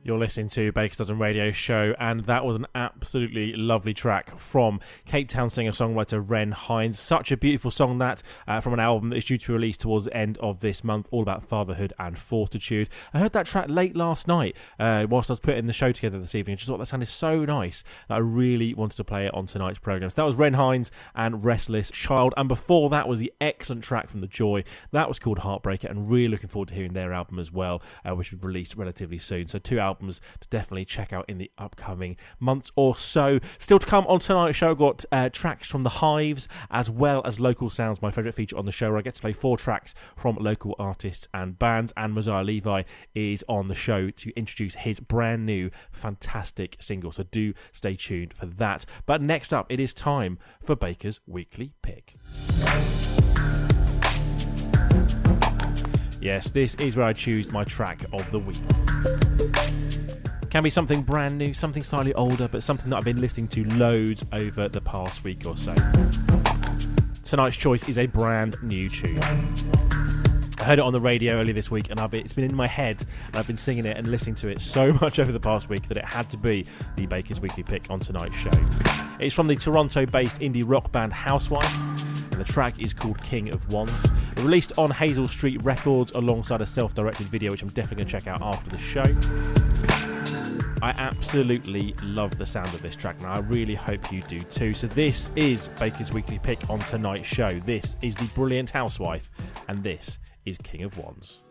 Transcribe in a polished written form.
You're listening to Baker's Dozen Radio Show, and that was an absolutely lovely track from Cape Town singer-songwriter Ren Hines. Such a beautiful song that, from an album that is due to be released towards the end of this month, all about fatherhood and fortitude. I heard that track late last night whilst I was putting the show together this evening. I just thought that sounded so nice that I really wanted to play it on tonight's programme. So that was Ren Hines and Restless Child, and before that was the excellent track from The Joy. That was called Heartbreaker, and really looking forward to hearing their album as well, which will be released relatively soon. So two albums to definitely check out in the upcoming months or so. Still to come on tonight's show, I've got tracks from The Hives as well as Local Sounds, my favourite feature on the show, where I get to play 4 tracks from local artists and bands, and Mosiah Levi is on the show to introduce his brand new fantastic single, so do stay tuned for that. But next up, it is time for Baker's Weekly Pick. Yes, this is where I choose my track of the week. Can be something brand new, something slightly older, but something that I've been listening to loads over the past week or so. Tonight's choice is a brand new tune. I heard it on the radio earlier this week, and it's been in my head, and I've been singing it and listening to it so much over the past week that it had to be the Baker's Weekly Pick on tonight's show. It's from the Toronto-based indie rock band Housewife, and the track is called King of Wands. Released on Hazel Street Records alongside a self-directed video, which I'm definitely going to check out after the show. I absolutely love the sound of this track, and I really hope you do too. So this is Baker's Weekly Pick on tonight's show. This is the brilliant Housewife, and this is King of Wands.